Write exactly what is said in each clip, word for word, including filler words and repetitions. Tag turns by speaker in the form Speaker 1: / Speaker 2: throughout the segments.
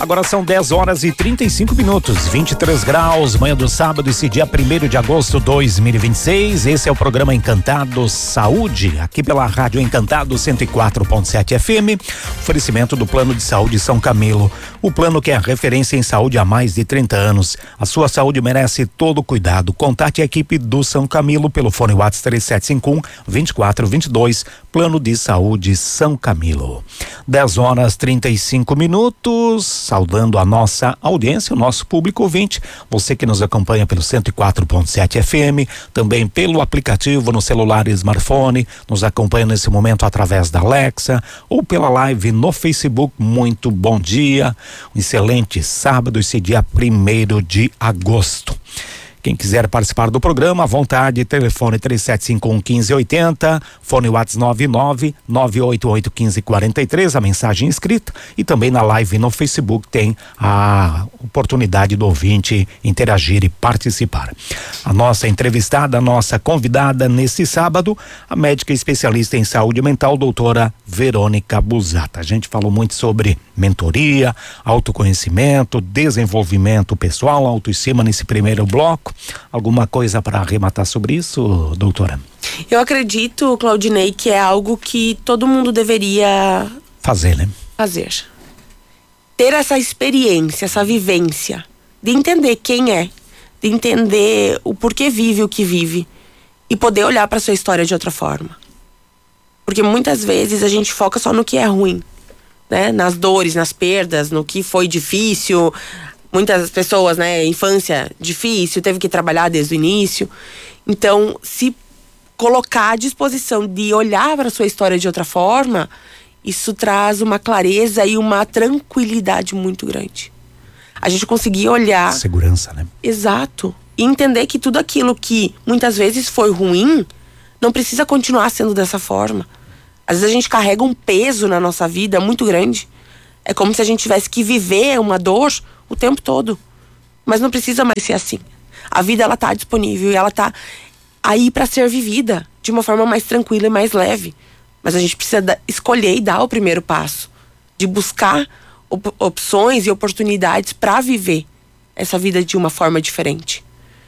Speaker 1: Agora são dez horas e trinta e cinco minutos, vinte e três graus, manhã do sábado, esse dia primeiro de agosto de dois mil e vinte e seis. Esse é o programa Encantado Saúde, aqui pela Rádio Encantado cento e quatro ponto sete F M. Oferecimento do Plano de Saúde São Camilo. O plano que é a referência em saúde há mais de trinta anos. A sua saúde merece todo cuidado. Contate a equipe do São Camilo pelo fone WhatsApp três sete cinco um, dois quatro dois dois. Plano de Saúde São Camilo. dez horas trinta e cinco minutos. Saudando a nossa audiência, o nosso público ouvinte, você que nos acompanha pelo cento e quatro ponto sete F M, também pelo aplicativo no celular e smartphone, nos acompanha nesse momento através da Alexa ou pela live no Facebook. Muito bom dia, um excelente sábado, esse dia primeiro de agosto. Quem quiser participar do programa, à vontade, telefone três sete cinco um, um cinco oito zero, fone WhatsApp nove nove nove oito oito um cinco quatro três, a mensagem escrita, e também na live no Facebook tem a oportunidade do ouvinte interagir e participar. A nossa entrevistada, a nossa convidada nesse sábado, a médica especialista em saúde mental, doutora Verônica Busata. A gente falou muito sobre mentoria, autoconhecimento, desenvolvimento pessoal, autoestima nesse primeiro bloco. Alguma coisa para arrematar sobre isso, doutora?
Speaker 2: Eu acredito, Claudinei, que é algo que todo mundo deveria
Speaker 1: fazer, né?
Speaker 2: Fazer. Ter essa experiência, essa vivência, de entender quem é, de entender o porquê vive o que vive e poder olhar para sua história de outra forma. Porque muitas vezes a gente foca só no que é ruim, né? Nas dores, nas perdas, no que foi difícil. Muitas pessoas, né, infância difícil, teve que trabalhar desde o início. Então, se colocar à disposição de olhar para a sua história de outra forma, isso traz uma clareza e uma tranquilidade muito grande. A gente conseguir olhar...
Speaker 1: Segurança, né?
Speaker 2: Exato. E entender que tudo aquilo que muitas vezes foi ruim, não precisa continuar sendo dessa forma. Às vezes a gente carrega um peso na nossa vida muito grande. É como se a gente tivesse que viver uma dor o tempo todo, mas não precisa mais ser assim. A vida, ela tá disponível e ela tá aí para ser vivida de uma forma mais tranquila e mais leve, mas a gente precisa da, escolher e dar o primeiro passo de buscar op- opções e oportunidades para viver essa vida de uma forma diferente.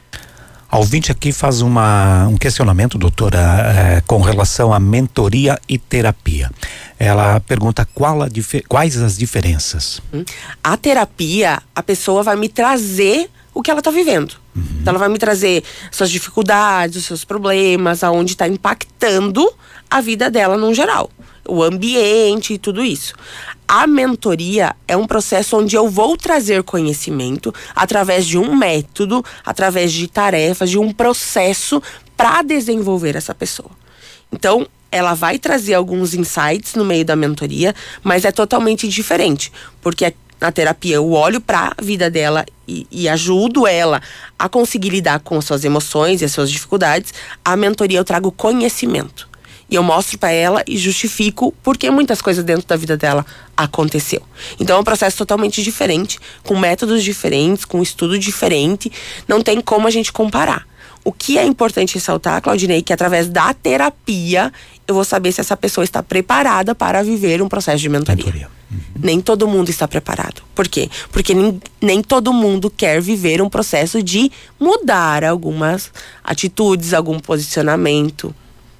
Speaker 1: A ouvinte aqui faz uma, um questionamento, doutora, eh, com relação à mentoria e terapia. Ela pergunta qual a dif- quais as diferenças.
Speaker 2: A terapia, a pessoa vai me trazer o que ela está vivendo. Uhum. Então ela vai me trazer suas dificuldades, os seus problemas, aonde está impactando a vida dela no geral. O ambiente e tudo isso. A mentoria é um processo onde eu vou trazer conhecimento através de um método, através de tarefas, de um processo para desenvolver essa pessoa. Então, ela vai trazer alguns insights no meio da mentoria, mas é totalmente diferente, porque na terapia eu olho para a vida dela e, e ajudo ela a conseguir lidar com as suas emoções e as suas dificuldades. A mentoria eu trago conhecimento. E eu mostro para ela e justifico porque muitas coisas dentro da vida dela aconteceu. Então é um processo totalmente diferente, com métodos diferentes, com estudo diferente. Não tem como a gente comparar. O que é importante ressaltar, Claudinei, que através da terapia eu vou saber se essa pessoa está preparada para viver um processo de mentoria. mentoria. Uhum. Nem todo mundo está preparado. Por quê? Porque nem, nem todo mundo quer viver um processo de mudar algumas atitudes, algum posicionamento.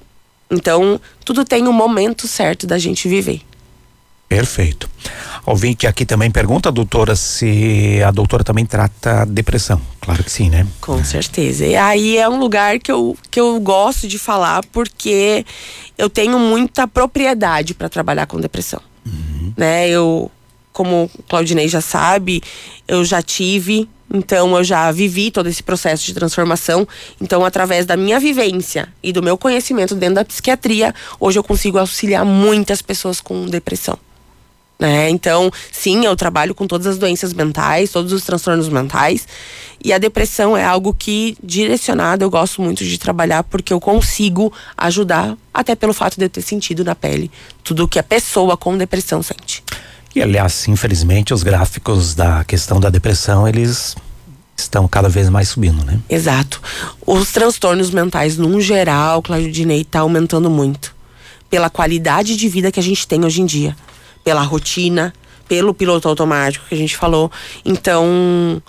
Speaker 2: Então, tudo tem um momento certo da gente viver.
Speaker 1: Perfeito. O ouvinte aqui também pergunta, doutora, se a doutora também trata depressão. Claro que sim, né?
Speaker 2: Com certeza. E aí é um lugar que eu, que eu gosto de falar, porque eu tenho muita propriedade para trabalhar com depressão. Uhum. Né? Eu, como o Claudinei já sabe, eu já tive... Então eu já vivi todo esse processo de transformação. Então, através da minha vivência e do meu conhecimento dentro da psiquiatria, hoje eu consigo auxiliar muitas pessoas com depressão, né? Então, sim, eu trabalho com todas as doenças mentais, todos os transtornos mentais. E a depressão é algo que, direcionado, eu gosto muito de trabalhar, porque eu consigo ajudar, até pelo fato de eu ter sentido na pele tudo o que a pessoa com depressão sente.
Speaker 1: E, aliás, infelizmente, os gráficos da questão da depressão, eles estão cada vez mais subindo, né?
Speaker 2: Exato. Os transtornos mentais, num geral, Claudinei, tá aumentando muito. Pela qualidade de vida que a gente tem hoje em dia. Pela rotina, pelo piloto automático que a gente falou. Então,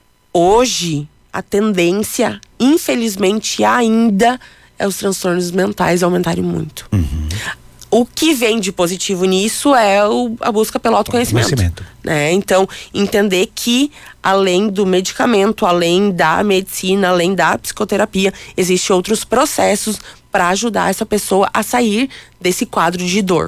Speaker 2: hoje, a tendência, infelizmente, ainda é os transtornos mentais aumentarem muito.
Speaker 1: Uhum.
Speaker 2: O que vem de positivo nisso é o, a busca pelo autoconhecimento.
Speaker 1: Conhecimento.
Speaker 2: Né? Então, entender que além do medicamento, além da medicina, além da psicoterapia, existem outros processos para ajudar essa pessoa a sair desse quadro de dor.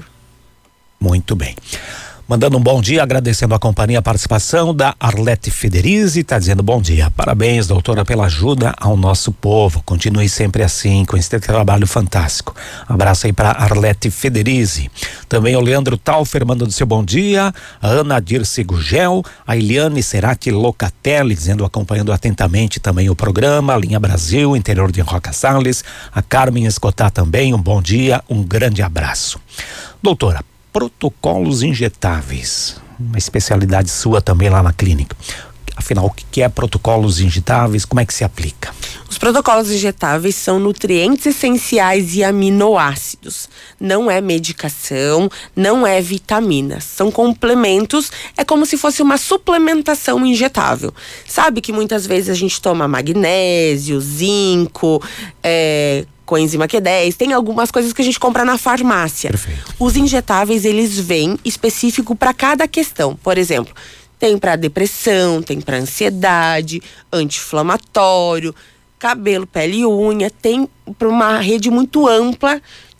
Speaker 1: Muito bem. Mandando um bom dia, agradecendo a companhia, a participação da Arlete Federizi, tá dizendo bom dia. Parabéns, doutora, pela ajuda ao nosso povo. Continue sempre assim, com esse trabalho fantástico. Abraço aí para Arlete Federizi. Também o Leandro Taufer mandando seu bom dia. A Ana Dirce Gugel, a Eliane Serati Locatelli, dizendo, acompanhando atentamente também o programa, Linha Brasil, interior de Roca Salles. A Carmen Escotá também, um bom dia, um grande abraço. Doutora, protocolos injetáveis, uma especialidade sua também lá na clínica. Afinal, o que é protocolos injetáveis? Como é que se aplica?
Speaker 2: Os protocolos injetáveis são nutrientes essenciais e aminoácidos. Não é medicação, não é vitaminas. São complementos, é como se fosse uma suplementação injetável. Sabe que muitas vezes a gente toma magnésio, zinco, é, coenzima Q dez, tem algumas coisas que a gente compra na farmácia.
Speaker 1: Perfeito.
Speaker 2: Os injetáveis, eles vêm específico para cada questão. Por exemplo, tem para depressão, tem para ansiedade, anti-inflamatório, cabelo, pele e unha, tem para uma rede muito ampla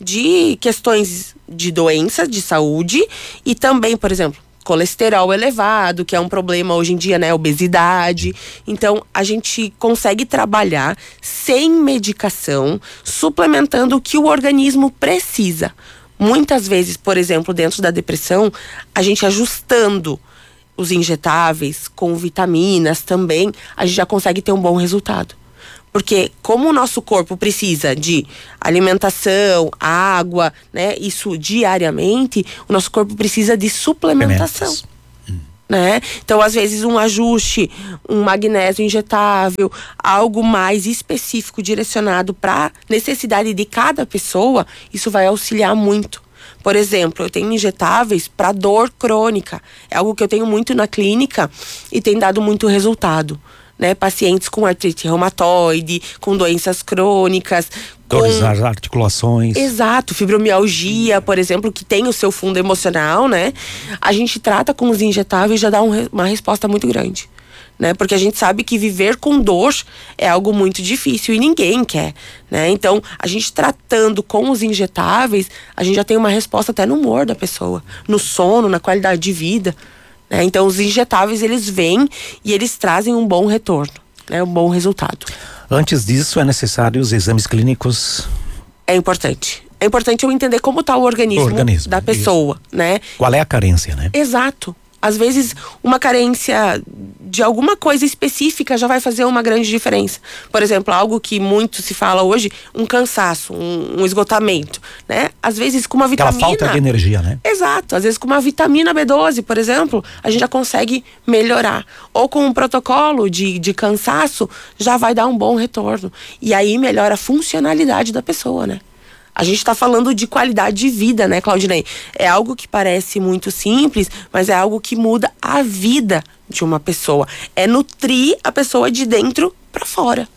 Speaker 2: de questões de doença, de saúde e também, por exemplo, colesterol elevado, que é um problema hoje em dia, né? Obesidade. Então, a gente consegue trabalhar sem medicação, suplementando o que o organismo precisa. Muitas vezes, por exemplo, dentro da depressão, a gente ajustando os injetáveis com vitaminas também, a gente já consegue ter um bom resultado. Porque como o nosso corpo precisa de alimentação, água, né, isso diariamente, o nosso corpo precisa de suplementação. Hum. Né? Então, às vezes, um ajuste, um magnésio injetável, algo mais específico direcionado para a necessidade de cada pessoa, isso vai auxiliar muito. Por exemplo, eu tenho injetáveis para dor crônica. É algo que eu tenho muito na clínica e tem dado muito resultado. Né, pacientes com artrite reumatoide, com doenças crônicas,
Speaker 1: dores
Speaker 2: com...
Speaker 1: nas articulações.
Speaker 2: Exato, fibromialgia, por exemplo, que tem o seu fundo emocional, né? A gente trata com os injetáveis e já dá um, uma resposta muito grande, né? Porque a gente sabe que viver com dor é algo muito difícil e ninguém quer, né? Então, a gente tratando com os injetáveis, a gente já tem uma resposta até no humor da pessoa, no sono, na qualidade de vida. Né? Então, os injetáveis, eles vêm e eles trazem um bom retorno, né? Um bom resultado.
Speaker 1: Antes disso, é necessário os exames clínicos?
Speaker 2: É importante. É importante eu entender como está o organismo, o organismo da pessoa, isso. Né?
Speaker 1: Qual é a carência, né?
Speaker 2: Exato. Às vezes, uma carência de alguma coisa específica já vai fazer uma grande diferença. Por exemplo, algo que muito se fala hoje, um cansaço, um, um esgotamento, né? Às vezes com uma vitamina...
Speaker 1: Aquela falta de energia, né?
Speaker 2: Exato. Às vezes com uma vitamina B doze, por exemplo, a gente já consegue melhorar. Ou com um protocolo de, de cansaço, já vai dar um bom retorno. E aí melhora a funcionalidade da pessoa, né? A gente está falando de qualidade de vida, né, Claudinei? É algo que parece muito simples, mas é algo que muda a vida de uma pessoa. É nutrir a pessoa de dentro para fora.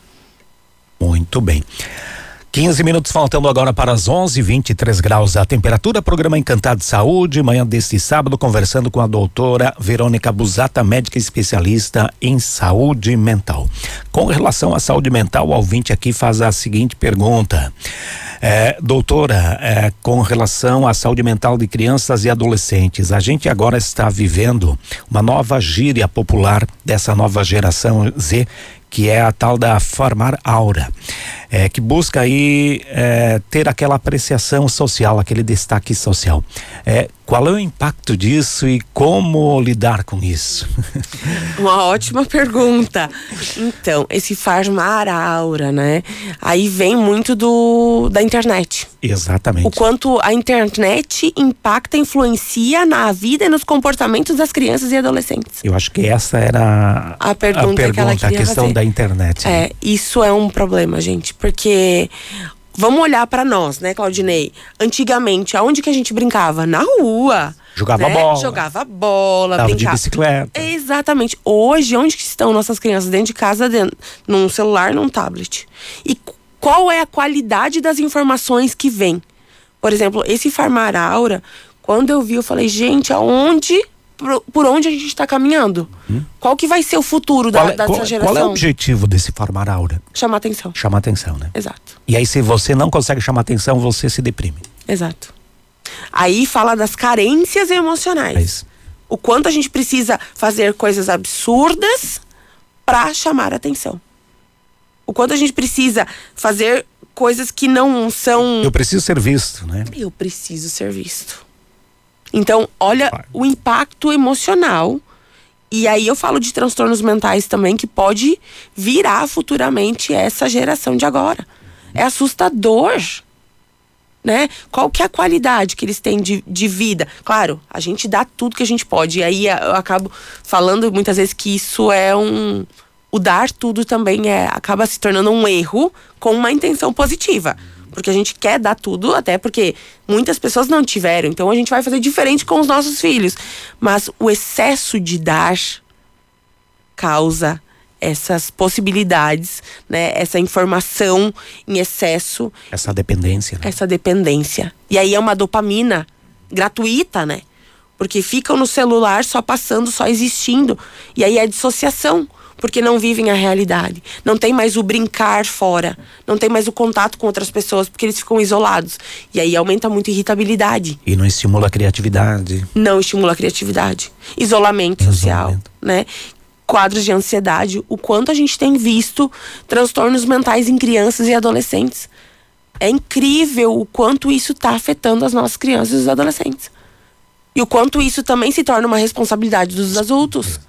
Speaker 1: Muito bem. quinze minutos faltando agora para as onze, vinte e três graus a temperatura. Programa Encantado de Saúde, manhã deste sábado, conversando com a doutora Verônica Busata, médica especialista em saúde mental. Com relação à saúde mental, o ouvinte aqui faz a seguinte pergunta. É, doutora, é, com relação à saúde mental de crianças e adolescentes, a gente agora está vivendo uma nova gíria popular dessa nova geração Z, que é a tal da formar aura, é, que busca aí é, ter aquela apreciação social, aquele destaque social. É, qual é o impacto disso e como lidar com isso?
Speaker 2: Uma ótima pergunta. Então, esse formar aura, né? Aí vem muito do da internet.
Speaker 1: Exatamente.
Speaker 2: O quanto a internet impacta, influencia na vida e nos comportamentos das crianças e adolescentes.
Speaker 1: Eu acho que essa era
Speaker 2: a pergunta, a, pergunta, que ela queria
Speaker 1: a questão
Speaker 2: fazer.
Speaker 1: Da internet.
Speaker 2: É, né? Isso é um problema, gente, porque vamos olhar para nós, né, Claudinei? Antigamente, aonde que a gente brincava? Na rua.
Speaker 1: Jogava
Speaker 2: né?
Speaker 1: bola.
Speaker 2: Jogava bola,
Speaker 1: Tava
Speaker 2: brincava.
Speaker 1: de bicicleta.
Speaker 2: Exatamente. Hoje, onde que estão nossas crianças? Dentro de casa, dentro, num celular, num tablet. E qual é a qualidade das informações que vem? Por exemplo, esse Farmar Aura, quando eu vi, eu falei, gente, aonde, por, por onde a gente está caminhando? Hum? Qual que vai ser o futuro da,
Speaker 1: qual é,
Speaker 2: dessa
Speaker 1: qual,
Speaker 2: geração?
Speaker 1: Qual é o objetivo desse Farmar Aura?
Speaker 2: Chamar atenção.
Speaker 1: Chamar atenção, né?
Speaker 2: Exato.
Speaker 1: E aí, se você não consegue chamar atenção, você se deprime.
Speaker 2: Exato. Aí fala das carências emocionais.
Speaker 1: É isso.
Speaker 2: O quanto a gente precisa fazer coisas absurdas para chamar atenção. O quanto a gente precisa fazer coisas que não são...
Speaker 1: Eu preciso ser visto, né?
Speaker 2: Eu preciso ser visto. Então, olha Vai. o impacto emocional. E aí eu falo de transtornos mentais também, que pode virar futuramente essa geração de agora. É assustador, né? Qual que é a qualidade que eles têm de, de vida? Claro, a gente dá tudo que a gente pode. E aí eu acabo falando muitas vezes que isso é um... O dar tudo também é, acaba se tornando um erro com uma intenção positiva. Porque a gente quer dar tudo, até porque muitas pessoas não tiveram. Então a gente vai fazer diferente com os nossos filhos. Mas o excesso de dar causa essas possibilidades, né? Essa informação em excesso.
Speaker 1: Essa dependência. Né?
Speaker 2: Essa dependência. E aí é uma dopamina gratuita, né? Porque ficam no celular só passando, só existindo. E aí é dissociação. Porque não vivem a realidade. Não tem mais o brincar fora. Não tem mais o contato com outras pessoas, porque eles ficam isolados. E aí aumenta muito a irritabilidade.
Speaker 1: E não estimula a criatividade.
Speaker 2: Não estimula a criatividade. Isolamento, Isolamento. social, né? Quadros de ansiedade. O quanto a gente tem visto transtornos mentais em crianças e adolescentes. É incrível o quanto isso está afetando as nossas crianças e os adolescentes. E o quanto isso também se torna uma responsabilidade dos adultos.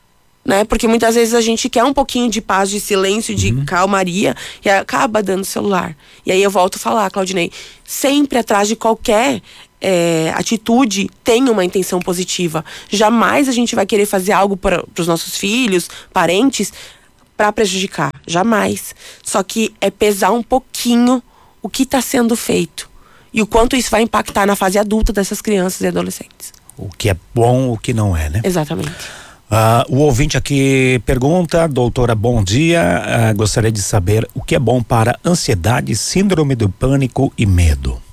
Speaker 2: Né? Porque muitas vezes a gente quer um pouquinho de paz, de silêncio, de uhum. calmaria e acaba dando celular. E aí eu volto a falar, Claudinei, sempre atrás de qualquer é, atitude tem uma intenção positiva. Jamais a gente vai querer fazer algo para os nossos filhos, parentes, para prejudicar. Jamais. Só que é pesar um pouquinho o que está sendo feito e o quanto isso vai impactar na fase adulta dessas crianças e adolescentes.
Speaker 1: O que é bom, o que não é, né?
Speaker 2: Exatamente.
Speaker 1: Uh, o ouvinte aqui pergunta, doutora, bom dia, uh, gostaria de saber o que é bom para ansiedade, síndrome do pânico e medo.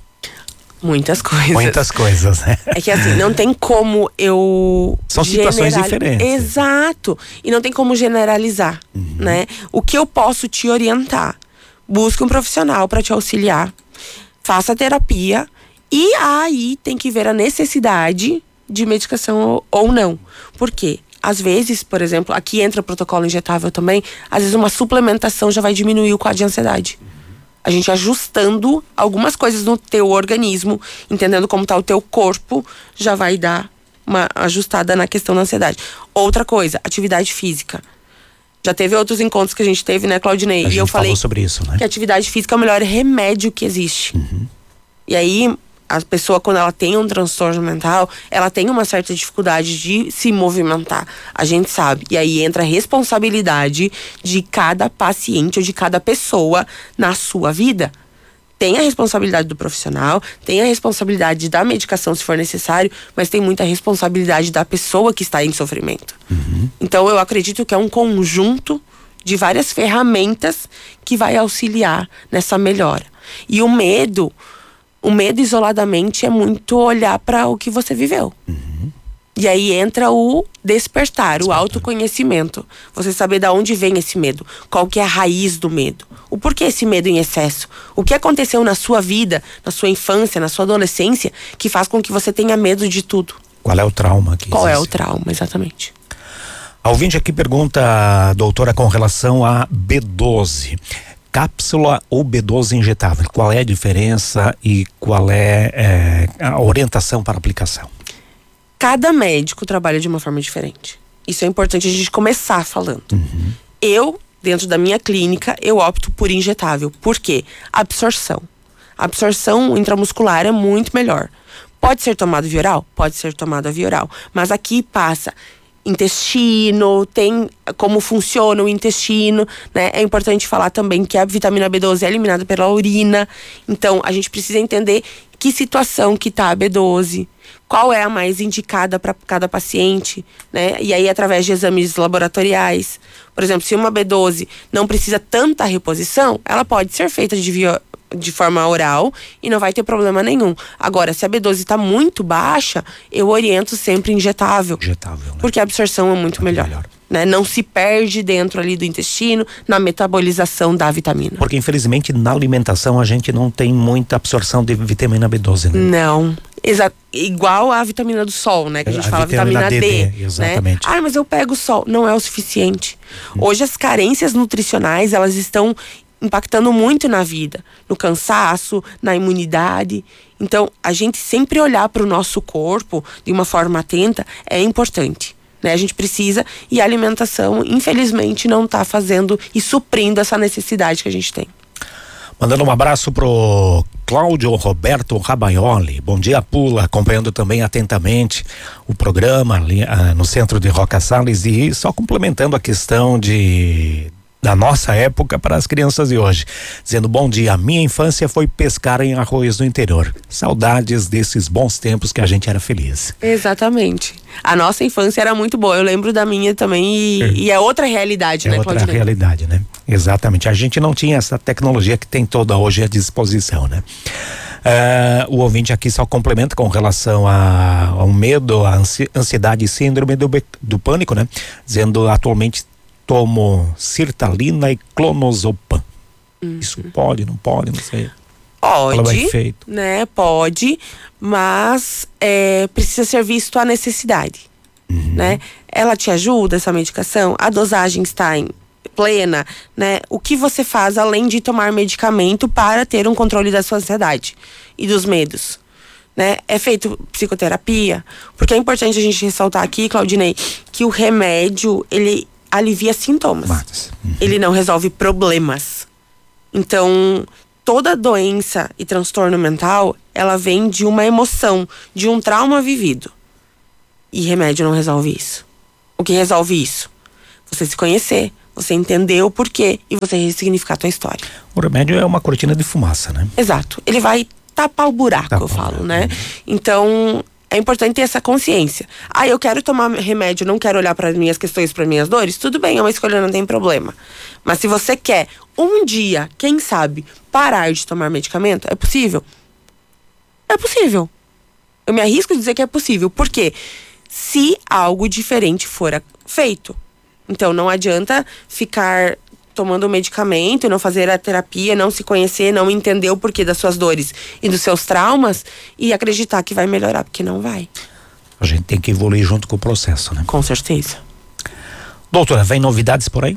Speaker 2: Muitas coisas.
Speaker 1: Muitas coisas, né?
Speaker 2: É que assim, não tem como eu...
Speaker 1: São situações general... diferentes.
Speaker 2: Exato. E não tem como generalizar, uhum. né? O que eu posso te orientar? Busque um profissional para te auxiliar. Faça terapia. E aí tem que ver a necessidade de medicação ou não. Por quê? Às vezes, por exemplo, aqui entra o protocolo injetável também, às vezes uma suplementação já vai diminuir o quadro de ansiedade. A gente ajustando algumas coisas no teu organismo, entendendo como está o teu corpo, já vai dar uma ajustada na questão da ansiedade. Outra coisa, atividade física. Já teve outros encontros que a gente teve, né, Claudinei?
Speaker 1: A gente
Speaker 2: e eu falei
Speaker 1: sobre isso, né?
Speaker 2: que a atividade física é o melhor remédio que existe.
Speaker 1: Uhum.
Speaker 2: E aí... a pessoa, quando ela tem um transtorno mental, ela tem uma certa dificuldade de se movimentar. A gente sabe. E aí entra a responsabilidade de cada paciente ou de cada pessoa na sua vida. Tem a responsabilidade do profissional, tem a responsabilidade da medicação, se for necessário, mas tem muita responsabilidade da pessoa que está em sofrimento.
Speaker 1: Uhum.
Speaker 2: Então, eu acredito que é um conjunto de várias ferramentas que vai auxiliar nessa melhora. E o medo... O medo isoladamente é muito olhar para o que você viveu.
Speaker 1: Uhum.
Speaker 2: E aí entra o despertar, despertar, o autoconhecimento. Você saber de onde vem esse medo. Qual que é a raiz do medo. O porquê esse medo em excesso. O que aconteceu na sua vida, na sua infância, na sua adolescência, que faz com que você tenha medo de tudo.
Speaker 1: Qual é o trauma que
Speaker 2: Qual
Speaker 1: existe?
Speaker 2: é o trauma, exatamente.
Speaker 1: A ouvinte aqui pergunta, doutora, com relação a B doze. Cápsula ou B doze injetável, qual é a diferença e qual é, é a orientação para aplicação?
Speaker 2: Cada médico trabalha de uma forma diferente. Isso é importante a gente começar falando.
Speaker 1: Uhum.
Speaker 2: Eu, dentro da minha clínica, eu opto por injetável. Por quê? Absorção. A absorção intramuscular é muito melhor. Pode ser tomado via oral? Pode ser tomado via oral. Mas aqui passa intestino, tem como funciona o intestino, né? É importante falar também que a vitamina B doze é eliminada pela urina. Então, a gente precisa entender que situação que tá a B doze, qual é a mais indicada para cada paciente, né? E aí, através de exames laboratoriais. Por exemplo, se uma B doze não precisa tanta reposição, ela pode ser feita de via de forma oral e não vai ter problema nenhum. Agora, se a B doze está muito baixa, eu oriento sempre injetável.
Speaker 1: Injetável, né?
Speaker 2: Porque a absorção é muito, muito melhor. melhor. Né? Não se perde dentro ali do intestino, na metabolização da vitamina.
Speaker 1: Porque, infelizmente, na alimentação a gente não tem muita absorção de vitamina B doze, né?
Speaker 2: Não. Exa- igual a vitamina do sol, né? Que a gente a fala vitamina, vitamina D. D,
Speaker 1: exatamente.
Speaker 2: Né? Ah, mas eu pego o sol. Não é o suficiente. Hum. Hoje as carências nutricionais, elas estão impactando muito na vida, no cansaço, na imunidade. Então, a gente sempre olhar para o nosso corpo de uma forma atenta é importante, né? A gente precisa, e a alimentação, infelizmente, não está fazendo e suprindo essa necessidade que a gente tem.
Speaker 1: Mandando um abraço pro Cláudio Roberto Rabaioli. Bom dia, Pula, acompanhando também atentamente o programa ali ah, no centro de Roca Salles, e só complementando a questão de da nossa época para as crianças de hoje, dizendo: bom dia, minha infância foi pescar em arroios no interior, saudades desses bons tempos que a gente era feliz.
Speaker 2: Exatamente, a nossa infância era muito boa, eu lembro da minha também, e é, e é outra realidade,
Speaker 1: é
Speaker 2: né,
Speaker 1: outra
Speaker 2: Claudinei?
Speaker 1: realidade, né? Exatamente, a gente não tinha essa tecnologia que tem toda hoje à disposição, né? Uh, o ouvinte aqui só complementa com relação a, ao medo, a ansiedade e síndrome do, do pânico, né? Dizendo: atualmente tomo Sertralina e Clonazepam. Uhum. Isso pode, não pode, não sei.
Speaker 2: Pode, né? Pode, mas é, precisa ser visto a necessidade, uhum. né? Ela te ajuda, essa medicação? A dosagem está em plena, né? O que você faz além de tomar medicamento para ter um controle da sua ansiedade e dos medos? Né? É feito psicoterapia? Porque é importante a gente ressaltar aqui, Claudinei, que o remédio, ele alivia sintomas. Uhum. Ele não resolve problemas. Então, toda doença e transtorno mental, ela vem de uma emoção, de um trauma vivido. E remédio não resolve isso. O que resolve isso? Você se conhecer, você entender o porquê e você ressignificar a tua história.
Speaker 1: O remédio é uma cortina de fumaça, né?
Speaker 2: Exato. Ele vai tapar o buraco, Tapa, eu falo, né? Uhum. Então, é importante ter essa consciência. Ah, eu quero tomar remédio, não quero olhar para as minhas questões, para minhas dores. Tudo bem, é uma escolha, não tem problema. Mas se você quer, um dia, quem sabe, parar de tomar medicamento, é possível? É possível. Eu me arrisco a dizer que é possível. Por quê? Se algo diferente for feito. Então, não adianta ficar tomando o medicamento e não fazer a terapia, não se conhecer, não entender o porquê das suas dores e dos seus traumas e acreditar que vai melhorar, porque não vai.
Speaker 1: A gente tem que evoluir junto com o processo, né?
Speaker 2: Com certeza.
Speaker 1: Doutora, vem novidades por aí?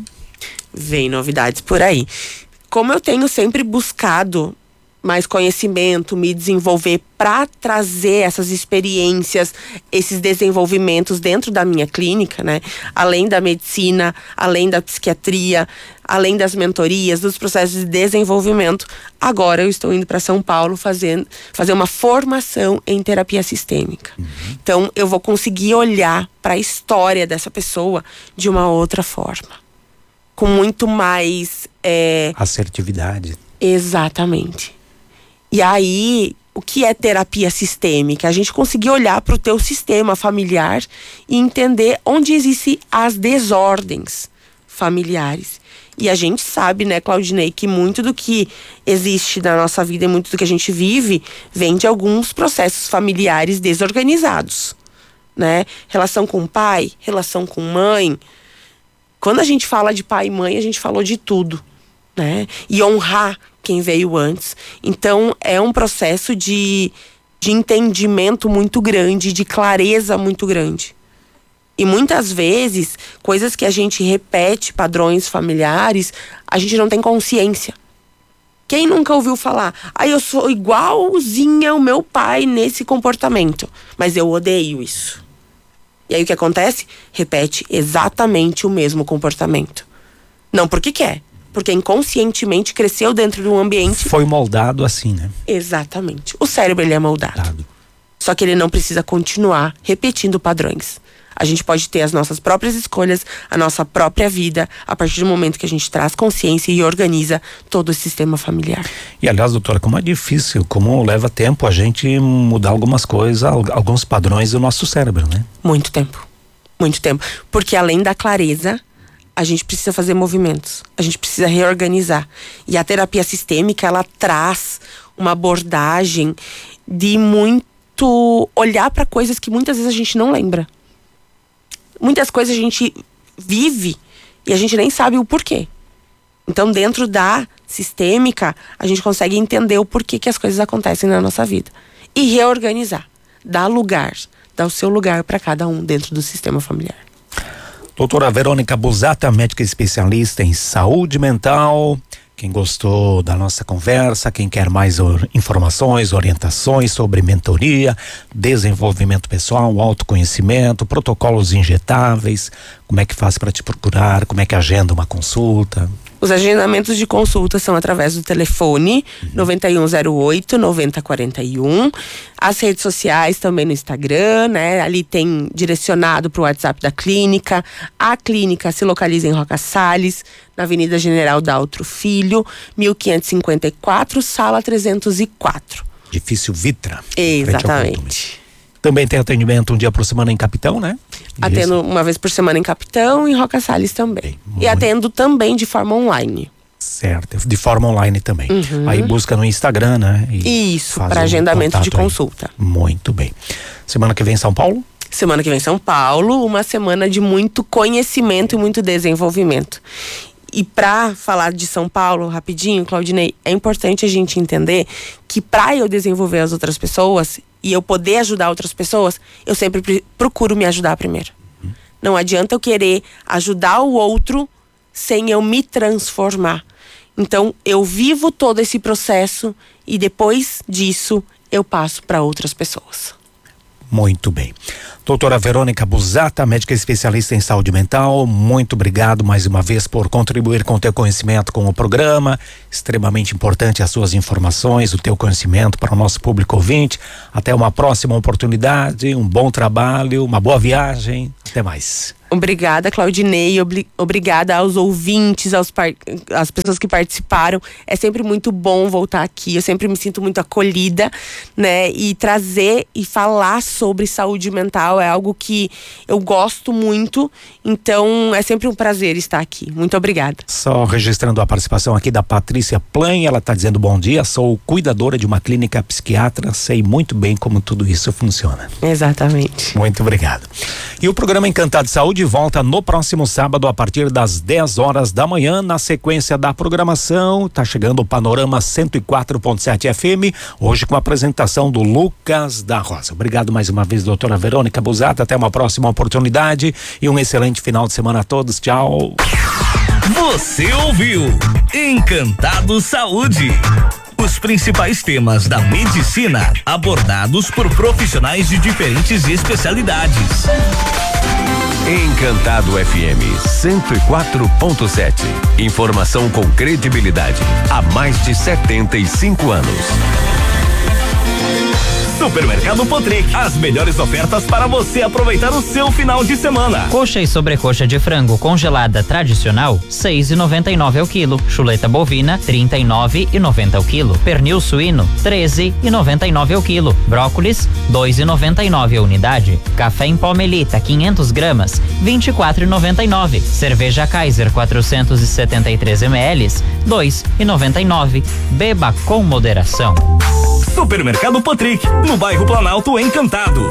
Speaker 2: Vem novidades por aí. Como eu tenho sempre buscado mais conhecimento, me desenvolver para trazer essas experiências, esses desenvolvimentos dentro da minha clínica, né? Além da medicina, além da psiquiatria, além das mentorias, dos processos de desenvolvimento. Agora eu estou indo para São Paulo fazendo, fazer uma formação em terapia sistêmica. Uhum. Então eu vou conseguir olhar para a história dessa pessoa de uma outra forma, com muito mais é...
Speaker 1: assertividade.
Speaker 2: Exatamente. E aí, o que é terapia sistêmica? A gente conseguir olhar para o teu sistema familiar e entender onde existem as desordens familiares. E a gente sabe, né, Claudinei, que muito do que existe na nossa vida e muito do que a gente vive vem de alguns processos familiares desorganizados, né? Relação com pai, relação com mãe. Quando a gente fala de pai e mãe, a gente falou de tudo, né? E honrar quem veio antes. Então é um processo de, de entendimento muito grande, de clareza muito grande. E muitas vezes, coisas que a gente repete, padrões familiares, a gente não tem consciência. Quem nunca ouviu falar? Ah, eu sou igualzinha ao meu pai nesse comportamento, mas eu odeio isso. E aí o que acontece? Repete exatamente o mesmo comportamento. Não porque quer, porque inconscientemente cresceu dentro de um ambiente...
Speaker 1: Foi moldado assim, né?
Speaker 2: Exatamente. O cérebro, ele é moldado. Dado. Só que ele não precisa continuar repetindo padrões. A gente pode ter as nossas próprias escolhas, a nossa própria vida, a partir do momento que a gente traz consciência e organiza todo o sistema familiar.
Speaker 1: E aliás, doutora, como é difícil, como leva tempo a gente mudar algumas coisas, alguns padrões do nosso cérebro, né?
Speaker 2: Muito tempo, muito tempo. Porque além da clareza, a gente precisa fazer movimentos, a gente precisa reorganizar. E a terapia sistêmica, ela traz uma abordagem de muito olhar para coisas que muitas vezes a gente não lembra. Muitas coisas a gente vive e a gente nem sabe o porquê. Então, dentro da sistêmica, a gente consegue entender o porquê que as coisas acontecem na nossa vida. E reorganizar, dar lugar, dar o seu lugar para cada um dentro do sistema familiar.
Speaker 1: Doutora Verônica Busata, médica especialista em saúde mental. Quem gostou da nossa conversa, quem quer mais or- informações, orientações sobre mentoria, desenvolvimento pessoal, autoconhecimento, protocolos injetáveis, como é que faz para te procurar, como é que agenda uma consulta?
Speaker 2: Os agendamentos de consulta são através do telefone uhum. nove um zero oito, nove zero quatro um. As redes sociais também no Instagram, né? Ali tem direcionado para o WhatsApp da clínica. A clínica se localiza em Roca Salles, na Avenida General Daltro Filho, mil quinhentos e cinquenta e quatro, sala trezentos e quatro.
Speaker 1: Edifício Vitra.
Speaker 2: Exatamente.
Speaker 1: Também tem atendimento um dia por semana em Capitão, né?
Speaker 2: Atendo Isso. uma vez por semana em Capitão e em Roca Salles também. Muito. E atendo também de forma online.
Speaker 1: Certo, de forma online também.
Speaker 2: Uhum.
Speaker 1: Aí busca no Instagram, né?
Speaker 2: E Isso, para um agendamento de consulta.
Speaker 1: Aí. Muito bem. Semana que vem São Paulo?
Speaker 2: Semana que vem São Paulo, uma semana de muito conhecimento e muito desenvolvimento. E para falar de São Paulo, rapidinho, Claudinei, é importante a gente entender que para eu desenvolver as outras pessoas e eu poder ajudar outras pessoas, eu sempre procuro me ajudar primeiro. Hum. Não adianta eu querer ajudar o outro sem eu me transformar. Então, eu vivo todo esse processo e depois disso, eu passo para outras pessoas.
Speaker 1: Muito bem. Doutora Verônica Busata, médica especialista em saúde mental, muito obrigado mais uma vez por contribuir com o teu conhecimento com o programa. Extremamente importante as suas informações, o teu conhecimento para o nosso público ouvinte. Até uma próxima oportunidade, um bom trabalho, uma boa viagem. Até mais.
Speaker 2: Obrigada, Claudinei, obli- obrigada aos ouvintes, aos par- às pessoas que participaram. É sempre muito bom voltar aqui, eu sempre me sinto muito acolhida, né? E trazer e falar sobre saúde mental é algo que eu gosto muito, então é sempre um prazer estar aqui. Muito obrigada.
Speaker 1: Só registrando a participação aqui da Patrícia Plan, ela está dizendo bom dia, sou cuidadora de uma clínica psiquiatra, sei muito bem como tudo isso funciona.
Speaker 2: Exatamente.
Speaker 1: Muito obrigado. E o programa Encantado de Saúde volta no próximo sábado a partir das dez horas da manhã. Na sequência da programação, tá chegando o Panorama cento e quatro ponto sete F M, hoje com a apresentação do Lucas da Rosa. Obrigado mais uma vez, doutora Verônica Busata. Até uma próxima oportunidade e um excelente final de semana a todos. Tchau.
Speaker 3: Você ouviu Encantado Saúde. Os principais temas da medicina abordados por profissionais de diferentes especialidades.
Speaker 4: Encantado F M cento e quatro ponto sete. Informação com credibilidade há mais de setenta e cinco anos.
Speaker 3: Supermercado Potric, as melhores ofertas para você aproveitar o seu final de semana.
Speaker 5: Coxa e sobrecoxa de frango congelada tradicional, seis e noventa e nove ao quilo. Chuleta bovina, trinta e nove e noventa ao quilo. Pernil suíno, treze e noventa e nove ao quilo. Brócolis, dois e noventa e nove a unidade. Café em pó Melita, quinhentas gramas, vinte e quatro e noventa e nove. Cerveja Kaiser, quatrocentos e setenta e três mililitros, dois e noventa e nove. Beba com moderação.
Speaker 3: Supermercado Potric, no bairro Planalto Encantado.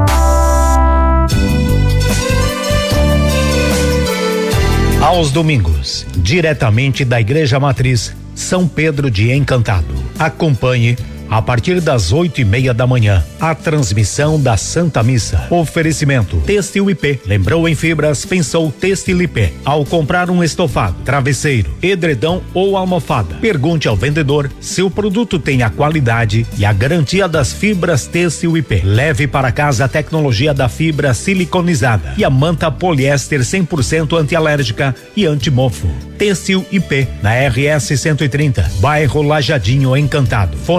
Speaker 1: Aos domingos, diretamente da Igreja Matriz São Pedro de Encantado. Acompanhe a partir das oito e meia da manhã a transmissão da Santa Missa. Oferecimento Têxtil I P. Lembrou em fibras, pensou Têxtil I P. Ao comprar um estofado, travesseiro, edredom ou almofada, pergunte ao vendedor se o produto tem a qualidade e a garantia das fibras Têxtil I P. Leve para casa a tecnologia da fibra siliconizada e a manta poliéster cem por cento antialérgica e antimofo. Têxtil I P, na R S cento e trinta, bairro Lajadinho Encantado. Fone três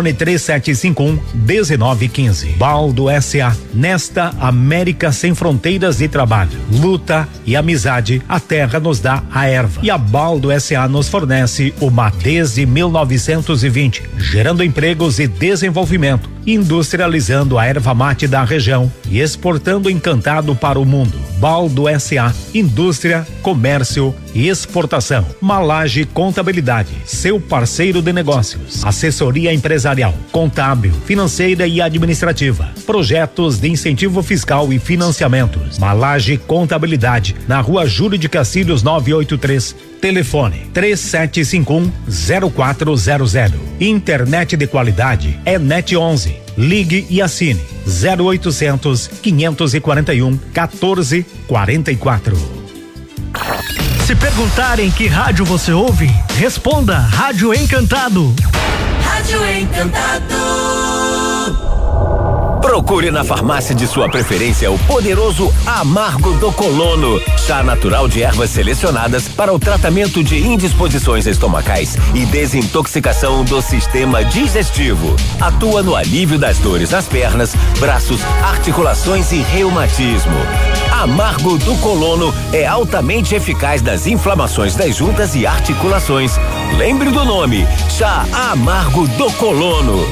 Speaker 1: sete cinco um, um nove um cinco. Baldo S A. Nesta América sem fronteiras de trabalho, luta e amizade, a terra nos dá a erva. E a Baldo S A nos fornece o mate. Desde mil novecentos e vinte, gerando empregos e desenvolvimento, industrializando a erva mate da região e exportando Encantado para o mundo. Baldo S A. Indústria, comércio e exportação. Malage Contabilidade, seu parceiro de negócios. Assessoria empresarial, contábil, financeira e administrativa. Projetos de incentivo fiscal e financiamentos. Malage Contabilidade, na Rua Júlio de Castilhos novecentos e oitenta e três. Telefone três sete cinco um, zero quatro zero zero. Internet de qualidade é Net onze. Ligue e assine zero oitocentos, quinhentos e quarenta e um, quatorze, quarenta e quatro.
Speaker 6: Se perguntarem que rádio você ouve, responda Rádio Encantado.
Speaker 7: Rádio Encantado.
Speaker 4: Procure na farmácia de sua preferência o poderoso Amargo do Colono, chá natural de ervas selecionadas para o tratamento de indisposições estomacais e desintoxicação do sistema digestivo. Atua no alívio das dores nas pernas, braços, articulações e reumatismo. Amargo do Colono é altamente eficaz nas inflamações das juntas e articulações. Lembre do nome, chá Amargo do Colono.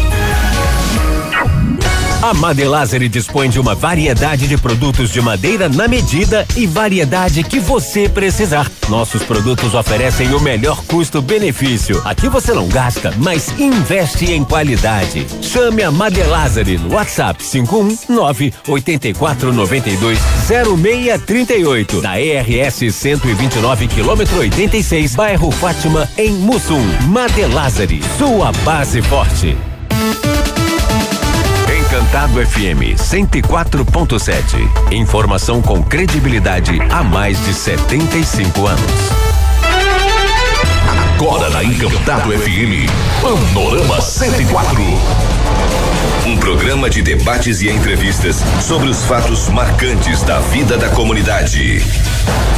Speaker 4: A Madelazeri dispõe de uma variedade de produtos de madeira na medida e variedade que você precisar. Nossos produtos oferecem o melhor custo-benefício. Aqui você não gasta, mas investe em qualidade. Chame a Madelazeri no WhatsApp cinco um nove, oito quatro nove dois, zero seis três oito, na E R S cento e vinte e nove, quilômetro oitenta e seis, bairro Fátima, em Mussum. Madelazeri, sua base forte. Encantado F M cento e quatro ponto sete. Informação com credibilidade há mais de setenta e cinco anos.
Speaker 8: Agora na Encantado F M, Panorama cento e quatro. Um programa de debates e entrevistas sobre os fatos marcantes da vida da comunidade.